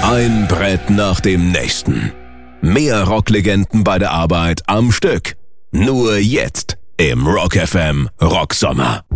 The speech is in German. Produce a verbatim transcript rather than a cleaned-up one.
Ein Brett nach dem nächsten. Mehr Rocklegenden bei der Arbeit am Stück. Nur jetzt im Rock F M Rocksommer.